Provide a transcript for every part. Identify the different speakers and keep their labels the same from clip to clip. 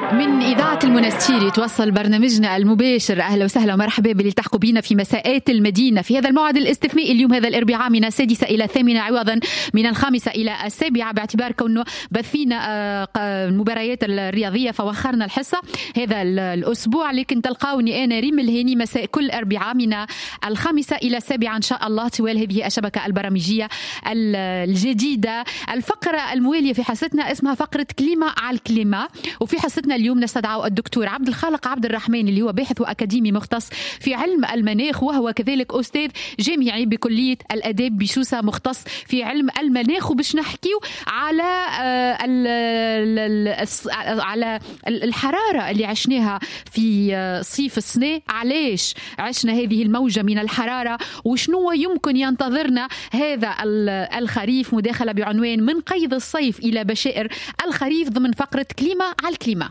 Speaker 1: من إذاعة المنستير يتوصل برنامجنا المباشر. أهلا وسهلا ومرحبا باللي تحقوا بينا في مساءات المدينة في هذا الموعد الاستثنائي اليوم، هذا الأربعاء من 6 إلى 8 عوضا من 5 إلى 7، باعتبار كونه بثينا المباريات الرياضية فوخرنا الحصة هذا الأسبوع. لكن تلقاوني أنا ريم الهاني مساء كل أربعاء من 5 إلى 7 إن شاء الله طوال هذه الشبكة البرامجية الجديدة. الفقرة الموالية في حصتنا اسمها فقرة كليمة على الكليمة، وفي حصتنا اليوم نستدعى الدكتور عبد الخالق عبد الرحمن اللي هو باحث وأكاديمي مختص في علم المناخ، وهو كذلك أستاذ جامعي بكلية الآداب بشوسة مختص في علم المناخ. وباش نحكيو على الحرارة اللي عشناها في صيف السنة، علاش عشنا هذه الموجة من الحرارة وشنو يمكن ينتظرنا هذا الخريف. مداخلة بعنوان من قيد الصيف إلى بشائر الخريف ضمن فقرة كليمة على الكليمة.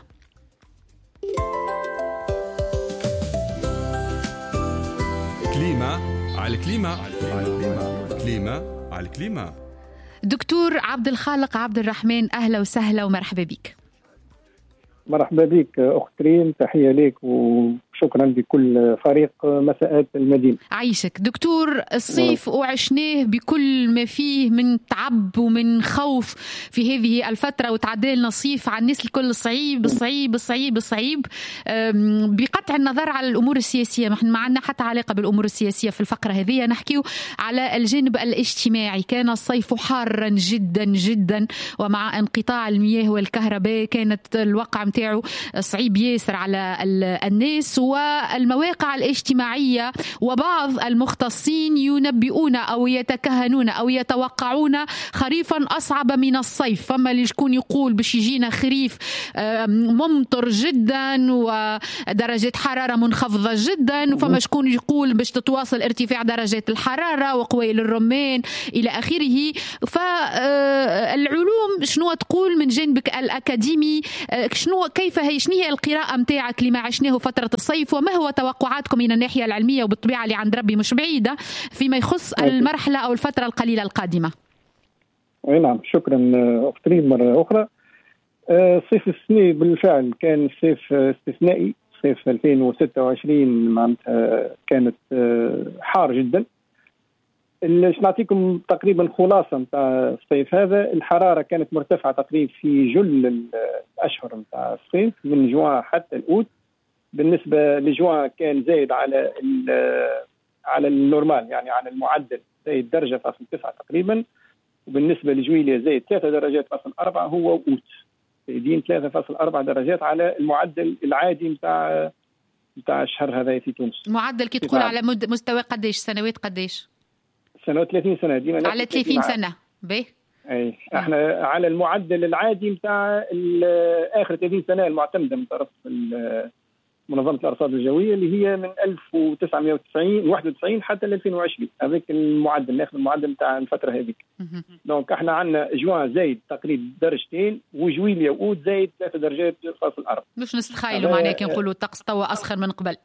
Speaker 2: كليمة على الكليمة، كليمة على الكليمة.
Speaker 1: دكتور عبد الخالق عبد الرحمن، أهلا وسهلا ومرحبا بك.
Speaker 3: مرحبا بك أخت ريم، تحية لك وشكرا لكل فريق مساءات المدينة.
Speaker 1: عيشك دكتور. الصيف وعشناه بكل ما فيه من تعب ومن خوف في هذه الفترة، وتعدلنا صيف على الناس الكل صعيب صعيب صعيب صعيب. بقطع النظر على الأمور السياسية، ما عندنا حتى علاقة بالأمور السياسية في الفقرة هذه، نحكيو على الجانب الاجتماعي. كان الصيف حارا جدا جدا، ومع انقطاع المياه والكهرباء كانت الواقع متاعه صعيب ياسر على الناس والمواقع الاجتماعية. وبعض المختصين ينبئون أو يتكهنون أو يتوقعون خريفا أصعب من الصيف. فما اللي يكون يقول باش يجينا خريف ممطر جدا ودرجات حرارة منخفضة جدا، وفما شكون يقول باش تتواصل ارتفاع درجات الحرارة وقويل الرمان إلى آخره. فالعلوم شنو تقول من جانبك الأكاديمي؟ شنو هي القراءة متاعك لما عشناه فترة الصيف، وما هو توقعاتكم من الناحية العلمية وبالطبيعة اللي عند ربي مش بعيدة فيما يخص المرحلة أو الفترة القليلة القادمة؟
Speaker 3: نعم، شكرا أختي مرة أخرى. صيف السنة بالفعل كان صيف استثنائي. صيف 2026 معناتها كانت حار جدا. باش نعطيكم تقريبا خلاصة نتاع الصيف هذا. الحرارة كانت مرتفعة تقريبا في جل الأشهر نتاع الصيف من جوان حتى الأوت. بالنسبة لجوان كان زايد على النورمال، يعني على المعدل، زايد درجة فاصل 9 تقريبا. وبالنسبة لجويلية زايد 3 درجات فاصل 4، هو أوت زايدين 3.4 درجات على المعدل العادي نتاع الشهر هذا في تونس.
Speaker 1: معدل كي تقول على مستوى قديش سنوات؟ قديش
Speaker 3: سنوات؟ 30 سنة ديما
Speaker 1: على 30 سنة. باهي.
Speaker 3: اي احنا على المعدل العادي نتاع اخر 30 سنة المعتمدة من طرف منظمة الأرصاد الجوية، اللي هي من 1991 حتى 2020. هذاك المعدل، ناخذ المعدل نتاع الفترة هذيك. دونك احنا عندنا جوان زايد تقريبا درجتين، وجويلية وأوت زايد 3 درجات فاصل 4.
Speaker 1: مش نستخيلوا معناه كي نقولوا الطقس توا أسخن من قبل؟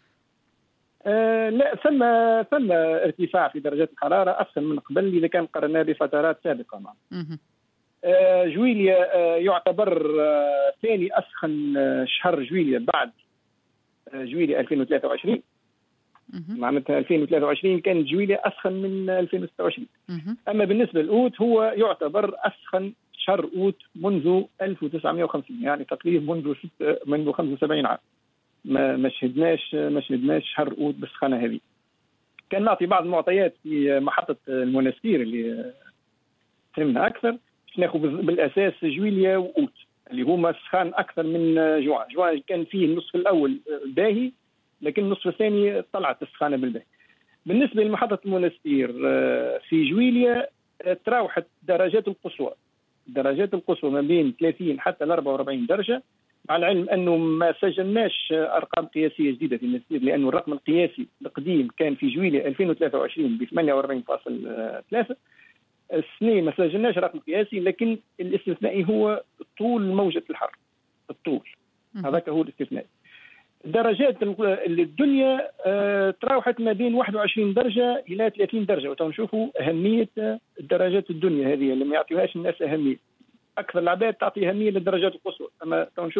Speaker 3: لا، ثم ارتفاع في درجات الحرارة أسخن من قبل إذا كان قارناه بفترات سابقة معنا. جويلية يعتبر ثاني أسخن شهر جويلية بعد جويلية 2023. معناتها 2023 كانت جويلية أسخن من 2026. أما بالنسبة للأوت هو يعتبر أسخن شهر أوت منذ 1950، يعني تقريبا منذ 75 عام ما شهدناش شهر أوت بالسخانة هذه. كان نعطي بعض المعطيات في محطة المنستير اللي فهمنا أكثر، ناخذ بالأساس جويلية وأوت اللي هما سخان أكثر من جوان كان فيه النصف الأول باهي، لكن النصف الثاني طلعت السخانة بالباهي. بالنسبة لمحطة المنستير في جويلية تراوحت درجات القصوى ما بين 30 حتى 44 درجة، مع العلم أنه ما سجلناش أرقام قياسية جديدة في المنستير، لأنه الرقم القياسي القديم كان في جويلية 2023 ب 48.3. السنة ما سجلناش رقم قياسي، لكن الاستثنائي هو طول موجة الحر. الطول هذاك هو الاستثنائي. درجات الدنيا تراوحت ما بين 21 درجة إلى 30 درجة، وتنشوفوا أهمية الدرجات الدنيا هذه اللي ما يعطيوهاش الناس أهمية. أكثر العباد تعطي أهمية للدرجات القصوى، أما تنشوفوا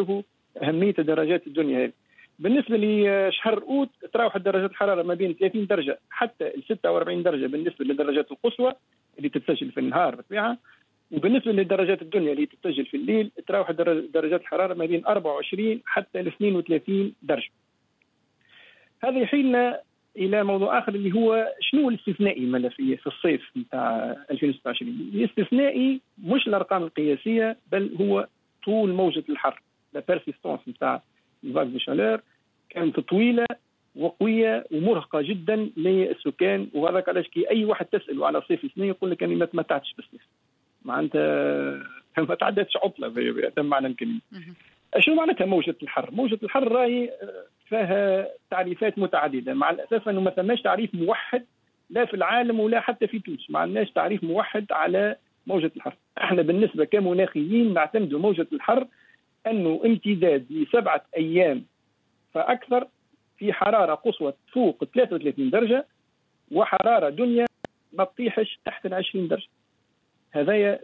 Speaker 3: أهمية درجات الدنيا هذه. بالنسبة لشهر أوت تراوح درجات الحرارة ما بين 30 درجة حتى 46 درجة بالنسبة للدرجات القصوى اللي تتسجل في النهار بالطبيعة، وبالنسبة لدرجات الدنيا اللي تتسجل في الليل تراوح درجات الحرارة ما بين 24 حتى 32 درجة. هذا يحيلنا إلى موضوع آخر اللي هو شنو الاستثنائي في الصيف نتاع 2026. الاستثنائي مش الأرقام القياسية بل هو طول موجة الحر، لا بيرسيستونس نتاع الفاك دو شالور كانت طويلة وقوية ومرهقة جدا للسكان. وهذاك علاش كي أي واحد تسأله على صيف السنة يقول لك أني ما تمتعتش بالصيف، معناتها ما تعدتش عطلة بهذا معنى الكلمة. شو معناتها موجة الحر؟ موجة الحر راهي فيها تعريفات متعددة، مع الأسف أنه ما ثماش تعريف موحد لا في العالم ولا حتى في تونس، ما عندناش تعريف موحد على موجة الحر. احنا بالنسبة كمناخيين نعتمد موجة الحر أنه امتداد ل7 أيام فأكثر في حرارة قصوى تفوق 33 درجة وحرارة دنيا ما تطيحش تحت 20 درجة. هذا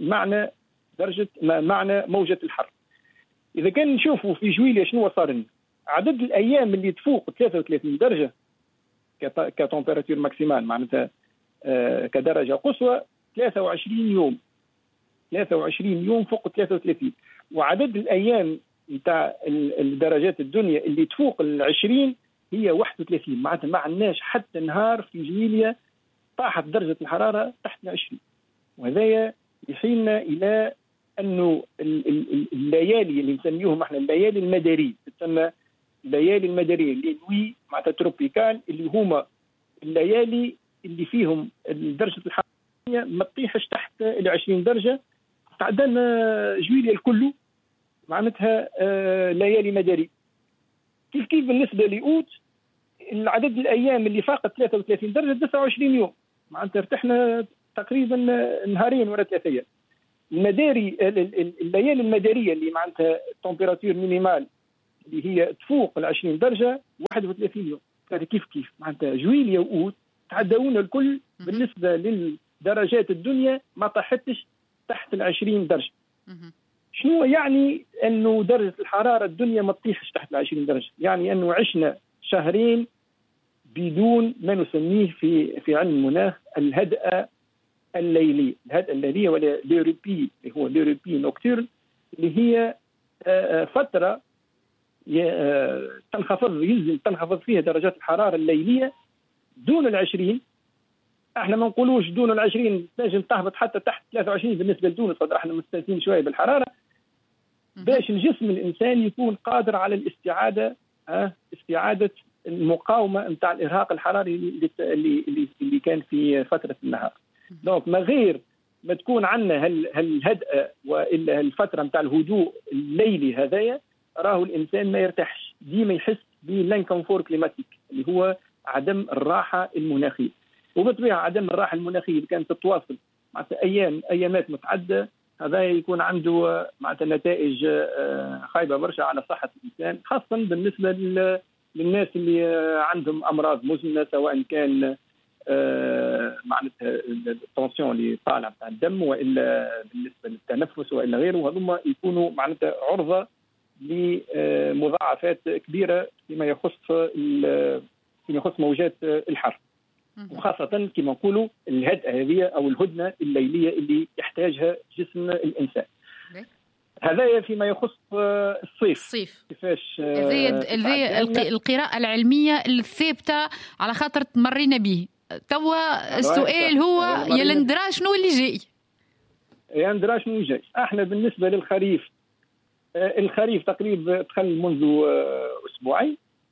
Speaker 3: معنى موجة الحر. إذا كان نشوفوا في جويلية شنو صار لنا، عدد الأيام اللي تفوق 33 درجة كتمبيراتور ماكسيمال معناتها كدرجة قصوى 23 يوم فوق 33، وعدد الأيام نتاع الدرجات الدنيا اللي تفوق 20 هي 31. معناتها ما عندناش حتى نهار في جويلية طاحت درجة الحرارة تحت 20. وهذا يحيلنا إلى أنه الليالي اللي نسميهم احنا الليالي المدارية، تسمى الليالي المدارية اللي نوي معناتها تروبيكال، اللي هما الليالي اللي فيهم درجة الحرارة ما تطيحش تحت 20 درجة. عندنا جويلية الكل معناتها ليالي مدارية. كيف بالنسبة لأوت العدد الأيام اللي فاقت 33 درجة 29 يوم، معناتها ارتحنا تقريبا نهارين ولا 3 أيام. الليالي المدارية اللي معناتها تمبيراتور مينيمال اللي هي تفوق 20 درجة 31 يوم. هذا كيف معناتها جويلية وأوت تعدون الكل بالنسبة للدرجات الدنيا ما طاحتش تحت 20 درجة. شنو يعني أنه درجة الحرارة الدنيا ما تطيحش تحت 20 درجة؟ يعني أنه عشنا شهرين بدون ما نسميه في علم المناخ الهدأة الليلية ولا ليروبي، اللي هو ليروبي نوكتيرن، اللي هي فترة تنخفض فيها درجات الحرارة الليلية دون 20. احنا ما نقولوش دون 20 تنجم تهبط حتى تحت 23 بالنسبة لتونس، خاطر احنا مستانسين شوية بالحرارة، باش الجسم الإنسان يكون قادر على استعادة المقاومة نتاع الإرهاق الحراري اللي كان في فترة النهار. دونك ما غير ما تكون عندنا هالهدأة وإلا الفترة نتاع الهدوء الليلي هذايا، راهو الإنسان ما يرتاحش، ديما يحس بالانكونفور كليماتيك اللي هو عدم الراحة المناخية. وبالطبيعة عدم الراحة المناخية اللي كانت تتواصل معناتها أيامات متعددة، هذا يكون عنده معناتها نتائج خايبة برشا على صحة الإنسان، خاصة بالنسبة للناس اللي عندهم أمراض مزمنة، سواء كان معناتها التنسيون اللي طالع بتاع الدم وإلا بالنسبة للتنفس وإلا غيره، وهذوما يكونوا معناتها عرضة لمضاعفات كبيرة فيما يخص موجات الحر، وخاصة كما نقولوا الهدأة هذه أو الهدنة الليلية اللي يحتاجها جسم الإنسان. هذا فيما يخص الصيف. كيفاش
Speaker 1: القراءة العلمية الثابتة على خاطر مرينا به. توا السؤال هو يلندرا شنو اللي جاي؟
Speaker 3: يلندرا شنو جاي؟ احنا بالنسبة للخريف، الخريف تقريبا دخل منذ أسبوعين.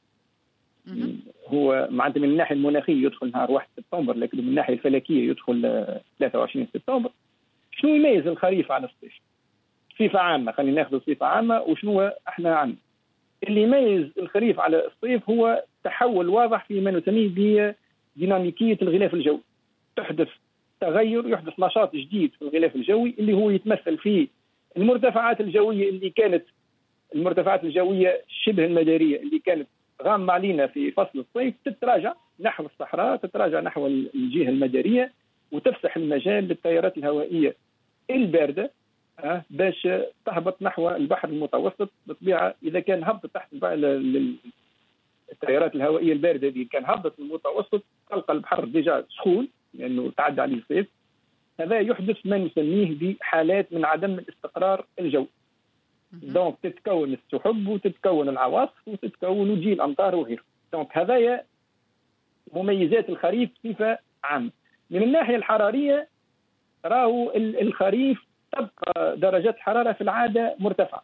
Speaker 3: هو معناتها من الناحية المناخية يدخل نهار 1 سبتمبر، لكن من الناحية الفلكية يدخل 23 سبتمبر. شنو يميز الخريف على الصيف؟ صفة عامة، خلينا ناخذ صفة عامة وشنو احنا عندنا. اللي يميز الخريف على الصيف هو تحول واضح في ما نسميه بديناميكية الغلاف الجوي. يحدث نشاط جديد في الغلاف الجوي اللي هو يتمثل في المرتفعات الجوية اللي كانت المرتفعات الجوية شبه المدارية اللي كانت غامة علينا في فصل الصيف تتراجع نحو الصحراء، تتراجع نحو الجهة المدارية، وتفسح المجال للتيارات الهوائية الباردة باش تهبط نحو البحر المتوسط. بالطبيعه اذا كان هبط تحت التيارات الهوائيه البارده دي، كان هبط المتوسط تلقى البحر ديجا سخون لانه تعدى عليه الصيف. هذا يحدث ما نسميه بحالات من عدم الاستقرار الجوي. دونك تتكون السحب وتتكون العواصف وتتكون وتجي الامطار وغيره. دونك هذايا مميزات الخريف بصفه عامه. من الناحيه الحراريه راهو الخريف تبقى درجات الحراره في العاده مرتفعه،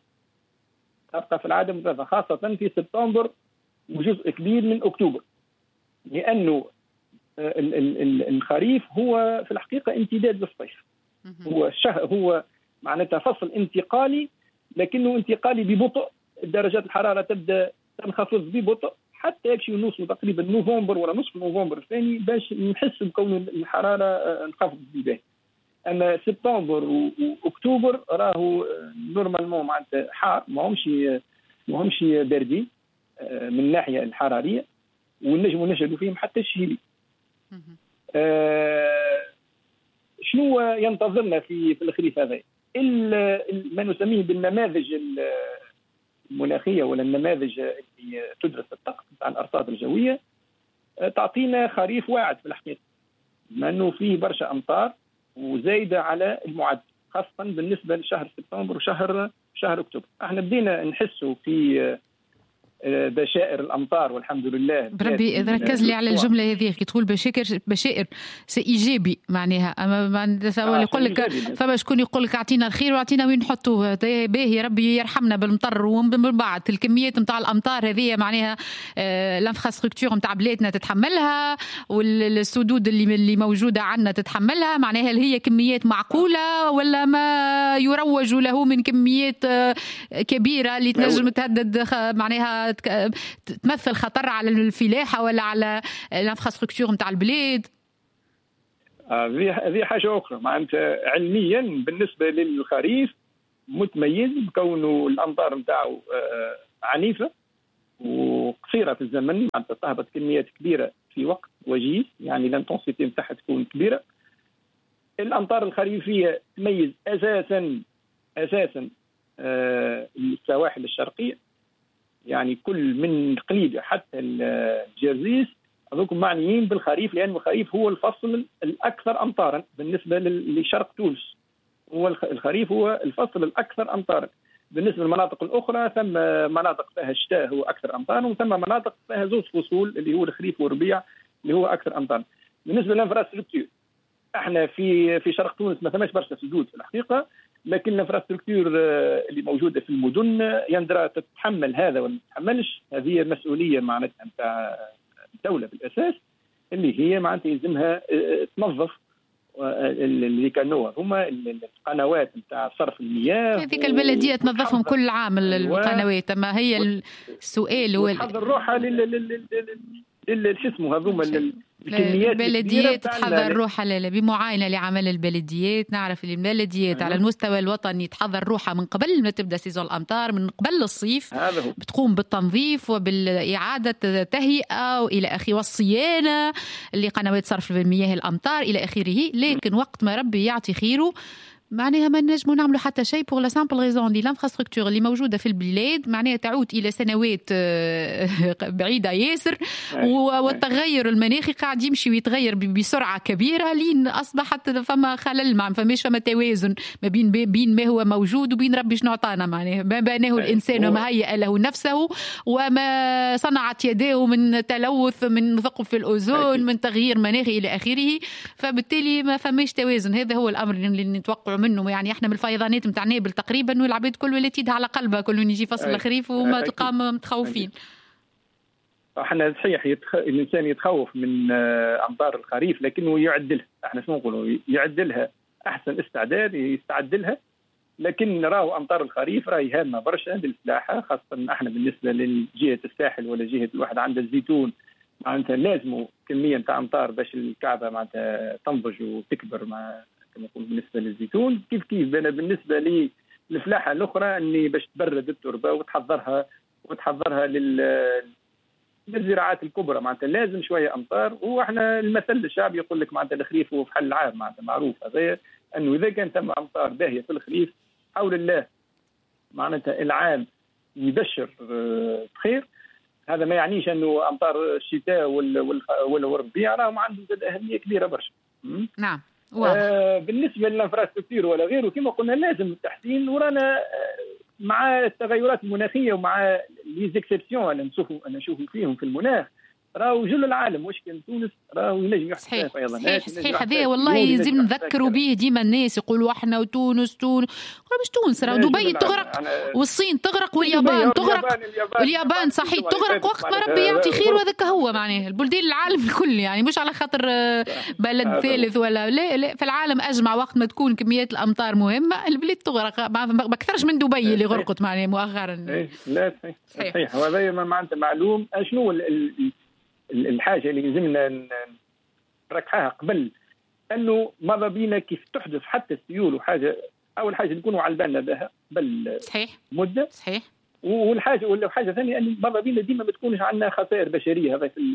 Speaker 3: خاصه في سبتمبر وجزء كبير من اكتوبر، لانه الخريف هو في الحقيقه امتداد للصيف. هو معناتها فصل انتقالي، لكنه انتقالي ببطء. درجات الحراره تبدا تنخفض ببطء حتى يمشي نوصل تقريبا نوفمبر ولا نصف نوفمبر الثاني باش نحس بكون الحراره انخفضت بالباهي. اما سبتمبر واكتوبر راهو نورمالمون معناتها حار، ما همش باردين من الناحيه الحراريه، ونجموا نشهدوا فيهم حتى الشيلي. شنو ينتظرنا في الخريف هذا؟ ما نسميه بالنماذج المناخيه ولا النماذج اللي تدرس الطقس بتاع الارصاد الجويه تعطينا خريف واعد في الحقيقه، لانه فيه برشا امطار وزايده على المعدل، خاصه بالنسبه لشهر سبتمبر وشهر اكتوبر. احنا بدينا نحسوا في بشائر الامطار والحمد لله.
Speaker 1: بربي اذا ركز لي على الجمله هذه كي تقول بشائر سي ايجابي معناها. اما يقول لك فما شكون يقول لك اعطينا الخير واعطينا وين نحطوه، باهي ربي يرحمنا بالمطر. ومن بعد الكميات نتاع الامطار هذه معناها الانفراستركتور نتاع بلادنا تتحملها، والسدود اللي موجوده عندنا تتحملها. معناها هل هي كميات معقوله ولا ما يروج له من كميات كبيره اللي تنجم تهدد معناها تمثل خطر على الفلاحه ولا على الانفراستركتور نتاع البلاد؟
Speaker 3: هذه حاجه اخرى. معناتها علميا بالنسبه للخريف متميز بكونه الامطار نتاعو عنيفه وقصيره في الزمن، معناتها تهبط كميات كبيره في وقت وجيز، يعني الانتنسيتي نتاعها تكون كبيره. الامطار الخريفيه تميز اساسا السواحل الشرقيه، يعني كل من قليبية حتى الجرزيس هذوك معنيين بالخريف، لأن الخريف هو الفصل الأكثر أمطارا بالنسبة لشرق تونس. هو الخريف هو الفصل الأكثر أمطارا. بالنسبة للمناطق الأخرى ثم مناطق فيها الشتاء هو أكثر أمطارا، وثم مناطق فيها زوج فصول اللي هو الخريف والربيع اللي هو أكثر أمطارا. بالنسبة للانفراستركتور احنا في شرق تونس ما ثماش برشا سدود في الحقيقة، لكن الانفراستركتور اللي موجوده في المدن يندرى تتحمل هذا ولا ما تتحملش. هذه مسؤوليه معناتها نتاع الدوله بالاساس، اللي هي معناتها يلزمها تنظف اللي كانوا هما القنوات نتاع صرف المياه.
Speaker 1: هذيك البلديه تنظفهم كل عام القنوات. اما هي السؤال هو
Speaker 3: تحضر روحها شو اسمه هذوما
Speaker 1: البلديات تحضر روحها بمعاينه لعمل البلديات. نعرف اللي البلديات على المستوى الوطني تحضر روحها من قبل ما تبدا سيزون الامطار، من قبل الصيف بتقوم بالتنظيف وبالاعاده تهيئه والى اخره، والصيانه اللي قنوات صرف المياه الامطار الى اخره. لكن وقت ما ربي يعطي خيره معناها ما نجموا نعملوا حتى شيء بور لا سامبل ريزون اللي الانفراستركتور اللي موجوده في البلاد معناها تعود الى سنوات بعيده ياسر، والتغير المناخي قاعد يمشي ويتغير بسرعه كبيره، لين اصبحت فما خلل، ما فماش فما توازن ما بين ما هو موجود وبين ربي شنو عطانا، معناها ما بناه الانسان وما هيأ له نفسه وما صنعت يداه من تلوث، من ثقب في الاوزون، من تغيير مناخي الى اخره. فبالتالي ما فماش توازن. هذا هو الامر اللي نتوقع منه. يعني احنا من الفيضانات نتاع نابل تقريبا والعباد كل ولات يدها على قلبها كل يجي فصل الخريف وما تلقى متخوفين.
Speaker 3: احنا صحيح الانسان يتخوف من امطار الخريف، لكنه يعدلها. احنا شنو نقولوا؟ يعدلها احسن استعداد يستعدلها. لكن نراو امطار الخريف راهي هامه برشا للفلاحه، خاصه احنا بالنسبه لجهه الساحل ولا جهه الواحد عند الزيتون، معناتها لازموا كميه نتاع امطار باش الكعبه معناتها تنضج وتكبر كما نقول بالنسبه للزيتون. كيف بالنسبه للفلاحه الاخرى اني باش تبرد التربه وتحضرها للزراعات الكبرى، معناتها لازم شويه امطار. واحنا المثل الشعبي يقول لك معناتها الخريف هو في حل العام، معناتها معروف هذا انه اذا كان تم امطار باهيه في الخريف حول الله معناتها العام يبشر بخير. هذا ما يعنيش انه امطار الشتاء والربيع راهم عندهم اهميه كبيره برشا.
Speaker 1: نعم.
Speaker 3: بالنسبه للانفراستركتور ولا غيره كما قلنا لازم التحسين، ورانا مع التغيرات المناخيه ومع ليزيكسيبسيون اللي نشوفوا فيهم في المناخ، راهو جل العالم مش كان تونس راهو ينجم يحصل ايضا.
Speaker 1: صحيح هذا والله يلزم نذكروا به ديما. الناس يقولوا احنا وتونس مش تونس، راهو دبي تغرق والصين تغرق واليابان تغرق. اليابان صحيح تغرق وقت ما ربي يعطي خير، وهذاك هو معناه البلدان العالم الكل يعني مش على خاطر بلد ثالث ولا لا في العالم اجمع وقت ما تكون كميات الامطار مهمه البلاد تغرق ما اكثرش من دبي اللي غرقت معناه مؤخرا.
Speaker 3: لا صحيح وهذا معناتها معلوم. شنو الحاجة اللي لازمنا نركحها قبل أنه ماذا بينا كيف تحدث حتى السيول وحاجة. أول حاجة نكونوا على بالنا بها قبل
Speaker 1: صحيح
Speaker 3: مدة.
Speaker 1: صحيح.
Speaker 3: والحاجة ثانية أن ماذا بينا ديما ما تكونش عندنا خسائر بشرية. هذا في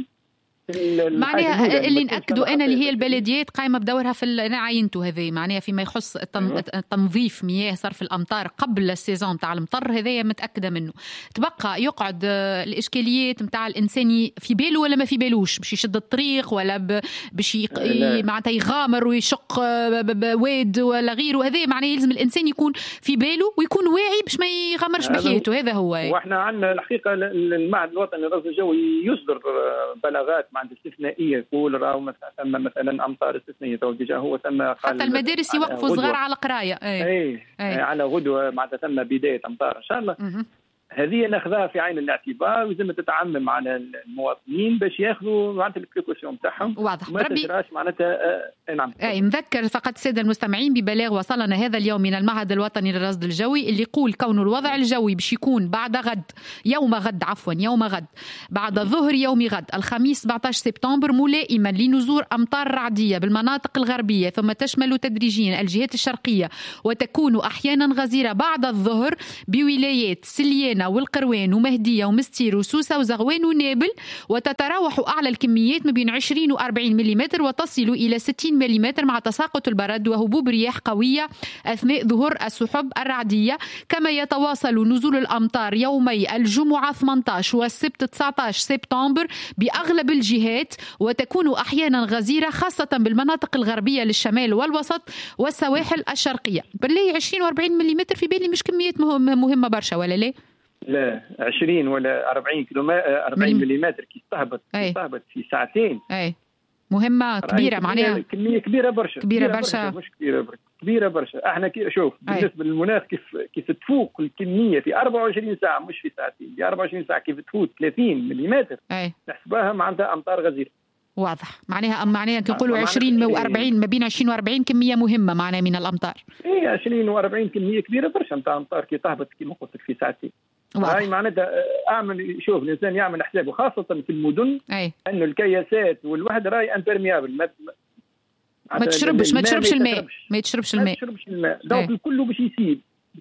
Speaker 1: معناها اللي نأكدوا أنا اللي هي البلديات قائمة بدورها في أنا عينته هذه معناها فيما يخص تنظيف مياه صرف الأمطار قبل السيزون تاع المطر، هذا متأكدة منه. تبقى يقعد الإشكاليات متاع الإنساني في باله ولا ما في بالوش، باش يشد الطريق ولا باش معناتها يغامر ويشق واد ولا غيره. هذا معناه يلزم الإنسان يكون في باله ويكون واعي باش ما يغامرش بحياته. هذا هو.
Speaker 3: وإحنا عندنا الحقيقة المعهد الوطني للرصد الجوي يصدر بلاغات مع استثنائيه، يقول راهو مثلا امطار استثنائيه تو ديجا هو ثم
Speaker 1: حتى المدارس يوقفوا صغار على قرايه.
Speaker 3: اي على غدوه معناتها ثم بدايه امطار ان شاء الله. هذه ناخذها في عين الاعتبار ولازم تتعمم على المواطنين باش ياخذوا معناتها البريكوسيون تاعهم.
Speaker 1: واضح.
Speaker 3: ما تجراش معناتها نعم.
Speaker 1: نذكر فقط الساده المستمعين ببلاغ وصلنا هذا اليوم من المعهد الوطني للرصد الجوي اللي يقول كون الوضع الجوي باش يكون يوم غد بعد ظهر يوم غد الخميس 17 سبتمبر ملائما لنزول امطار رعديه بالمناطق الغربيه، ثم تشمل تدريجيا الجهات الشرقيه وتكون احيانا غزيره بعد الظهر بولايات سليانه والقروان ومهدية ومستير وسوسة وزغوان ونابل، وتتراوح أعلى الكميات ما بين 20 و 40 ملم وتصل إلى 60 ملم مع تساقط البرد وهبوب رياح قوية أثناء ظهور السحب الرعدية. كما يتواصل نزول الأمطار يومي الجمعة 18 والسبت 19 سبتمبر بأغلب الجهات، وتكون أحيانا غزيرة خاصة بالمناطق الغربية للشمال والوسط والسواحل الشرقية. بالله 20 و 40 ملم في بالي مش كميات مهمة برشا ولا لا؟
Speaker 3: لا 20 ولا 40 ملم كي تهبط في ساعتين.
Speaker 1: مهمة كبيرة معناها
Speaker 3: كمية كبيرة برشا. مش كبيرة برشا. احنا شوف بالنسبة للمناخ كيف تفوق الكمية في 24 ساعة مش في ساعتين، في 24 ساعة كيف تفوت 30 ملم نحسبها معناتها أمطار غزيرة.
Speaker 1: واضح. معناها كنقولوا 20 و40 ما بين 20 و40 كمية مهمة معناها من الأمطار.
Speaker 3: 20 و40 كمية كبيرة برشا نتاع أمطار كي تهبط كما قلت لك في ساعتين. هاي معناتها شوف الإنسان يعمل حسابه خاصة في المدن أنه الكياسات والوحدة راهي امبرميابل
Speaker 1: ما تشربش الماء.
Speaker 3: دونك الكل باش يسيب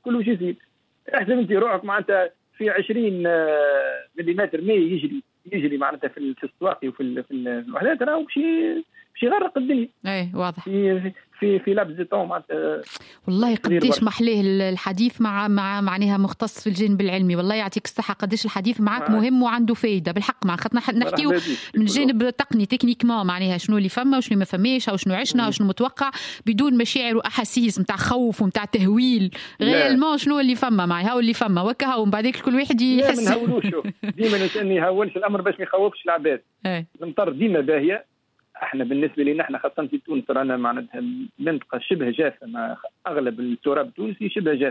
Speaker 3: احسن انت روحك معناتها في 20 ملم ماء يجري معناتها في السواقي وفي الوحدات راهو باش يغرق الدنيا.
Speaker 1: واضح.
Speaker 3: في لابس طون معناتها.
Speaker 1: والله قديش محلاه الحديث مع معناها مختص في الجانب العلمي. والله يعطيك الصحة قديش الحديث معك مهم وعنده فايدة بالحق. مع خاطرنا نحكيو من الجانب التقني تكنيكمان معناها شنو اللي فما وشنو ما فماش او شنو عشنا وشنو متوقع بدون مشاعر واحاسيس نتاع خوف ونتاع تهويل. غيالمون شنو اللي فما معي هاو اللي فما وكها ومن بعدك كل واحد يحس.
Speaker 3: ما نهولوش. ديما الانسان يهولش الامر باش ما يخوفش العباد. المطر ديما باهية. احنا بالنسبه لنا احنا خاصه في تونس رانا معناتها منطقه شبه جافه، مع اغلب التراب التونسي شبه جاف.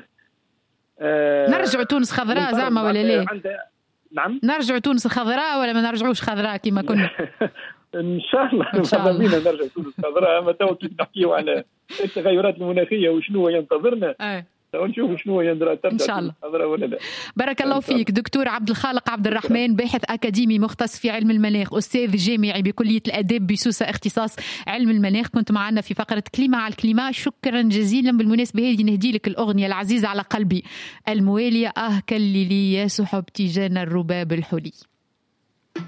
Speaker 1: نرجعوا تونس خضراء زعما ولا لا؟
Speaker 3: نعم
Speaker 1: نرجعوا تونس خضراء ولا ما نرجعوش خضراء كما كنا؟
Speaker 3: ان شاء الله بينا نرجع تونس خضراء. اما تو كي نحكيوا على التغيرات المناخيه وشنو ينتظرنا ونشوف شنو يندرى
Speaker 1: إن شاء الله.
Speaker 3: ولا لا.
Speaker 1: بارك الله فيك دكتور عبد الخالق عبد الرحمن، باحث أكاديمي مختص في علم المناخ، أستاذ جامعي بكلية الآداب بسوسة اختصاص علم المناخ. كنت معنا في فقرة كليمة على الكليمة. شكرا جزيلا. بالمناسبة هذه نهدي لك الأغنية العزيزة على قلبي الموالية كللي يا سحب تيجان الرباب الحلي.